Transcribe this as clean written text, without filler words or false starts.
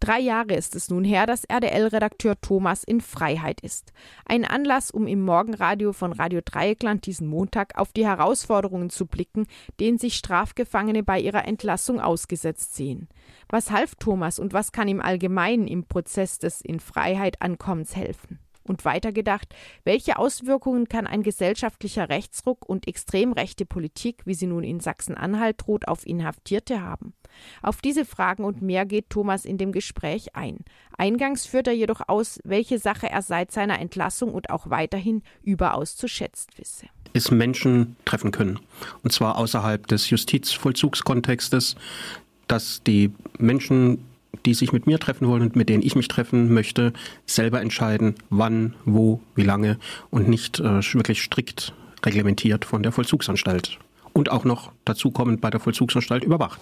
3 Jahre ist es nun her, dass RDL-Redakteur Thomas in Freiheit ist. Ein Anlass, um im Morgenradio von Radio Dreieckland diesen Montag auf die Herausforderungen zu blicken, denen sich Strafgefangene bei ihrer Entlassung ausgesetzt sehen. Was half Thomas und was kann ihm allgemein im Prozess des In-Freiheit-Ankommens helfen? Und weitergedacht, welche Auswirkungen kann ein gesellschaftlicher Rechtsruck und extrem rechte Politik, wie sie nun in Sachsen-Anhalt droht, auf Inhaftierte haben? Auf diese Fragen und mehr geht Thomas in dem Gespräch ein. Eingangs führt er jedoch aus, welche Sache er seit seiner Entlassung und auch weiterhin überaus zu schätzen wisse. Es Menschen treffen können, und zwar außerhalb des Justizvollzugskontextes, dass die Menschen, die sich mit mir treffen wollen und mit denen ich mich treffen möchte, selber entscheiden, wann, wo, wie lange und nicht wirklich strikt reglementiert von der Vollzugsanstalt. Und auch noch dazu kommend bei der Vollzugsanstalt überwacht.